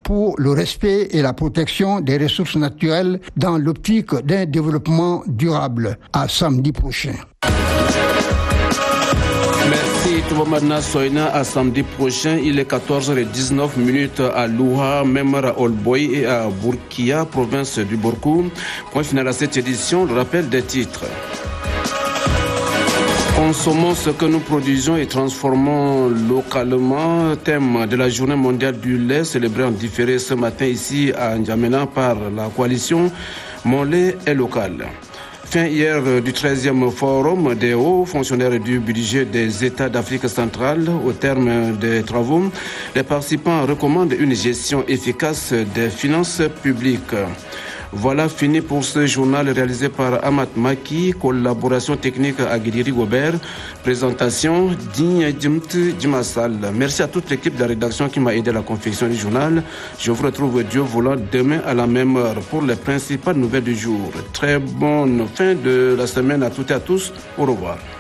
pour le respect et la protection des ressources naturelles dans l'optique d'un développement durable. À samedi prochain. Merci Toubamadna Soina. À samedi prochain, il est 14h19 à Louha, Memara Olboy et à Bourkia, province du Borkou. Point final à cette édition, le rappel des titres. Consommons ce que nous produisons et transformons localement. Thème de la journée mondiale du lait célébrée en différé ce matin ici à N'Djamena par la coalition Mon lait est local. Fin hier du 13e forum des hauts fonctionnaires du budget des États d'Afrique centrale. Au terme des travaux, les participants recommandent une gestion efficace des finances publiques. Voilà fini pour ce journal réalisé par Amat Maki, collaboration technique à Guidiri Gobert, présentation Digne Dimassal. Merci à toute l'équipe de la rédaction qui m'a aidé à la confection du journal. Je vous retrouve Dieu voulant demain à la même heure pour les principales nouvelles du jour. Très bonne fin de la semaine à toutes et à tous. Au revoir.